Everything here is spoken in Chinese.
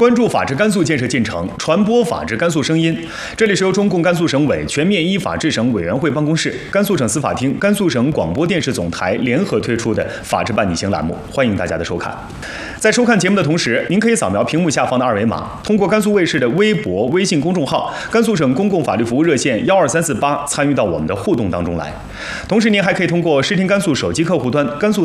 关注法治甘肃建设进程，传播法治甘肃声音。这里是由中共甘肃省委全面依法治省委员会办公室、甘肃省司法厅、甘肃省广播电视总台联合推出的法治伴你行栏目，欢迎大家的收看。在收看节目的同时，您可以扫描屏幕下方的二维码，通过甘肃卫视的微博、微信公众号、甘肃省公共法律服务热线12348参与到我们的互动当中来。同时，您还可以通过视听甘肃手机客户端、甘肃